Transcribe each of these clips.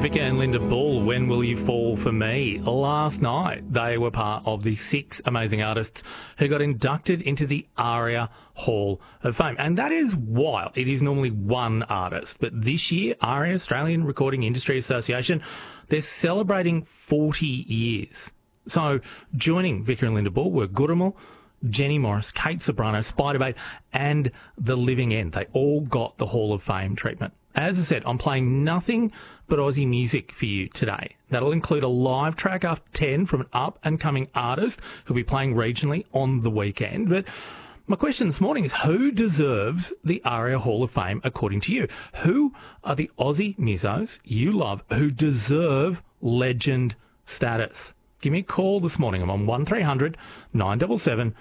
Vicar and Linda Bull, When Will You Fall For Me? Last night, they were part of the 6 amazing artists who got inducted into the ARIA Hall of Fame. And that is wild. It is normally one artist. But this year, ARIA, Australian Recording Industry Association, they're celebrating 40 years. So joining Vicar and Linda Bull were Gurimal, Jenny Morris, Kate Sobrano, Spiderbait and The Living End. They all got the Hall of Fame treatment. As I said, I'm playing nothing but Aussie music for you today. That'll include a live track after 10 from an up-and-coming artist who'll be playing regionally on the weekend. But my question this morning is, who deserves the ARIA Hall of Fame according to you? Who are the Aussie musos you love who deserve legend status? Give me a call this morning. I'm on 1300 977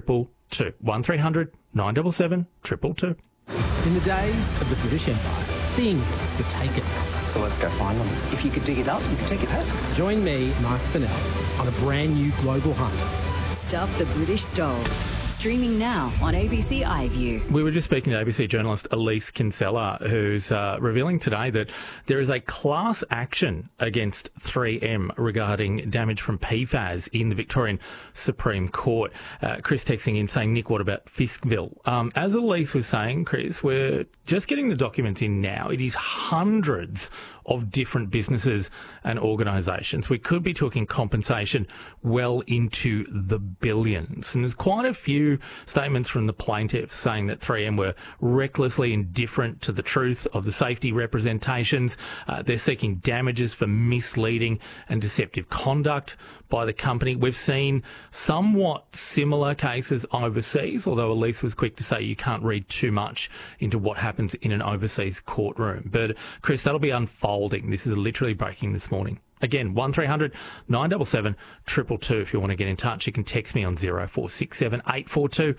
222. 1300 977 222. In the days of the British Empire, things were taken. So let's go find them. If you could dig it up, you could take it home. Join me, Mark Fennell, on a brand new global hunt. Stuff the British stole. Streaming now on ABC iView. We were just speaking to ABC journalist Elise Kinsella, who's revealing today that there is a class action against 3M regarding damage from PFAS in the Victorian Supreme Court. Chris texting in saying, Nick, what about Fiskville? As Elise was saying, Chris, we're just getting the documents in now. It is hundreds of different businesses and organisations. We could be talking compensation well into the billions. And there's quite a few statements from the plaintiffs saying that 3M were recklessly indifferent to the truth of the safety representations. They're seeking damages for misleading and deceptive conduct by the company. We've seen somewhat similar cases overseas, although Elise was quick to say you can't read too much into what happens in an overseas courtroom. But, Chris, that'll be unfolding. This is literally breaking this morning. Again, 1300 977 222. If you want to get in touch, you can text me on 0467 842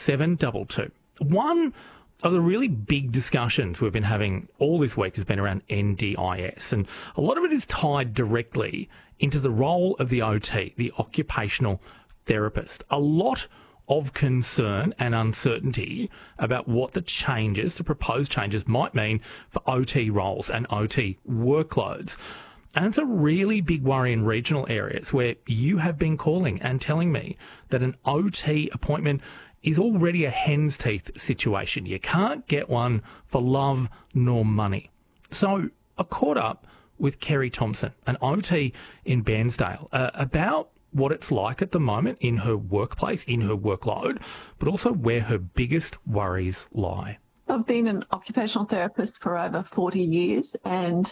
722. One of the really big discussions we've been having all this week has been around NDIS, and a lot of it is tied directly into the role of the OT, the occupational therapist. A lot of concern and uncertainty about what the changes, the proposed changes, might mean for OT roles and OT workloads. And it's a really big worry in regional areas where you have been calling and telling me that an OT appointment is already a hen's teeth situation. You can't get one for love nor money. So I caught up with Kerry Thompson, an OT in Bairnsdale, about what it's like at the moment in her workplace, in her workload, but also where her biggest worries lie. I've been an occupational therapist for over 40 years and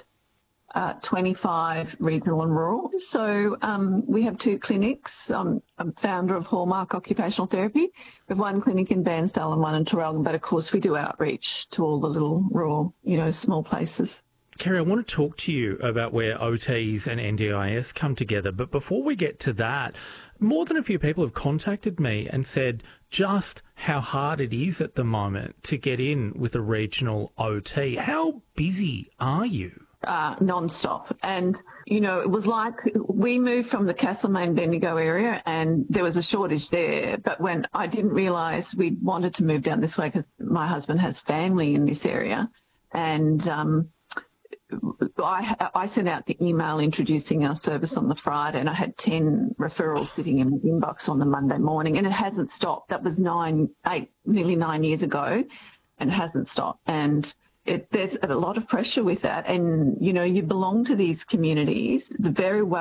25 regional and rural. So we have 2 clinics. I'm founder of Hallmark Occupational Therapy. We have 1 clinic in Bairnsdale and 1 in Traralgon, but of course we do outreach to all the little rural, small places. Kerry, I want to talk to you about where OTs and NDIS come together. But before we get to that, more than a few people have contacted me and said just how hard it is at the moment to get in with a regional OT. How busy are you? Non-stop. And, it was like we moved from the Castlemaine Bendigo area and there was a shortage there. But when I didn't realise we wanted to move down this way because my husband has family in this area, and I sent out the email introducing our service on the Friday, and I had 10 referrals sitting in my inbox on the Monday morning, and it hasn't stopped. That was nearly 9 years ago, and it hasn't stopped. And there's a lot of pressure with that. And, you belong to these communities, the very well